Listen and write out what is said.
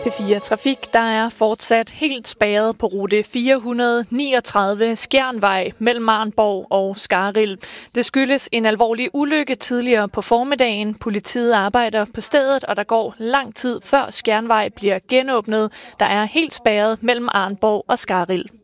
P4 Trafik, der er fortsat helt spærret på rute 439 Skjernvej mellem Arnborg og Skarrild. Det skyldes en alvorlig ulykke tidligere på formiddagen. Politiet arbejder på stedet, og der går lang tid før Skjernvej bliver genåbnet. Der er helt spærret mellem Arnborg og Skarrild.